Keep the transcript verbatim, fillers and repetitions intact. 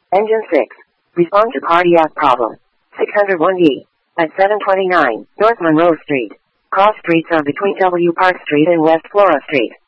Engine six. Respond to cardiac problem. six oh one E. At seven twenty-nine North Monroe Street. Cross streets are between W. Park Street and West Flora Street.